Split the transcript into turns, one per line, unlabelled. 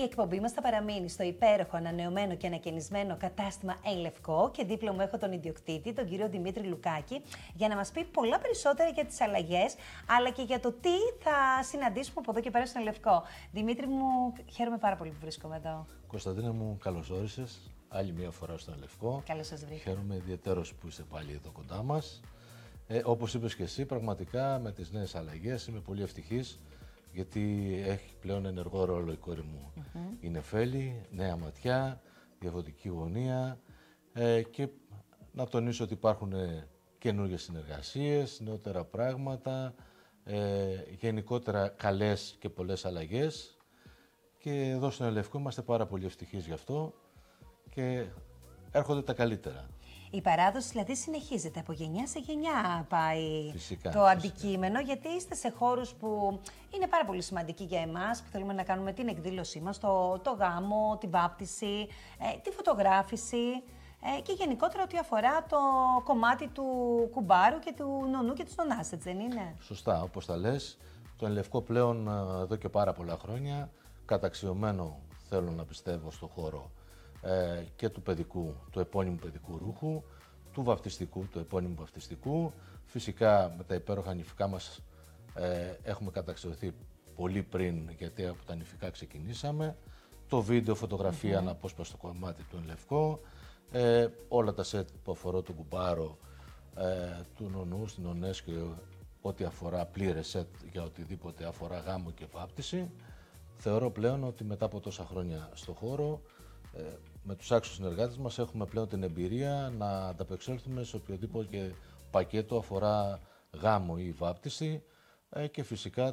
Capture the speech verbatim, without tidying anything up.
Η εκπομπή μας θα παραμείνει στο υπέροχο, ανανεωμένο και ανακαινισμένο κατάστημα Εν Λευκό και δίπλα μου έχω τον ιδιοκτήτη, τον κύριο Δημήτρη Λουκάκη, για να μας πει πολλά περισσότερα για τις αλλαγές, αλλά και για το τι θα συναντήσουμε από εδώ και πέρα στο Εν Λευκό. Δημήτρη μου, χαίρομαι πάρα πολύ που βρίσκομαι εδώ.
Κωνσταντίνα μου, καλώς όρισες άλλη μία φορά στο Εν Λευκό.
Καλώς σας βρήκα.
Χαίρομαι ιδιαίτερος που είστε πάλι εδώ κοντά μας. Ε, όπως είπες και εσύ, πραγματικά με τις νέες αλλαγές είμαι πολύ ευτυχής, γιατί έχει πλέον ενεργό ρόλο η κόρη μου. Mm-hmm. Η Νεφέλη, νέα ματιά, διαφορετική γωνία ε, και να τονίσω ότι υπάρχουν καινούργιες συνεργασίες, νεότερα πράγματα, ε, γενικότερα καλές και πολλές αλλαγές. Και εδώ στο Εν Λευκό είμαστε πάρα πολύ ευτυχείς γι' αυτό και έρχονται τα καλύτερα.
Η παράδοση δηλαδή συνεχίζεται, από γενιά σε γενιά πάει
φυσικά,
το
φυσικά. αντικείμενο,
γιατί είστε σε χώρους που είναι πάρα πολύ σημαντικοί για εμάς, που θέλουμε να κάνουμε την εκδήλωσή μας, το, το γάμο, την βάπτιση, ε, τη φωτογράφηση ε, και γενικότερα ό,τι αφορά το κομμάτι του κουμπάρου και του νονού και της νονάς, έτσι δεν είναι?
Σωστά, όπως τα λες, το Εν Λευκό πλέον εδώ και πάρα πολλά χρόνια, καταξιωμένο θέλω να πιστεύω στο χώρο ε, και του παιδικού, του επώνυμου παιδικού ρούχου, του βαπτιστικού, του επώνυμου βαπτιστικού. Φυσικά με τα υπέροχα νηφικά μας ε, έχουμε καταξιωθεί πολύ πριν, γιατί από τα νηφικά ξεκινήσαμε. Το βίντεο, φωτογραφία, mm-hmm. αναπόσπαστο κομμάτι του Εν Λευκό, ε, όλα τα σετ που αφορά τον κουμπάρο, ε, του νονού, στην νονές και ό,τι αφορά πλήρες σετ για οτιδήποτε αφορά γάμο και βάπτιση. Θεωρώ πλέον ότι μετά από τόσα χρόνια στο χώρο, ε, με τους άξιους συνεργάτες μας έχουμε πλέον την εμπειρία να ανταπεξέλθουμε σε οποιοδήποτε πακέτο αφορά γάμο ή βάπτιση ε, και φυσικά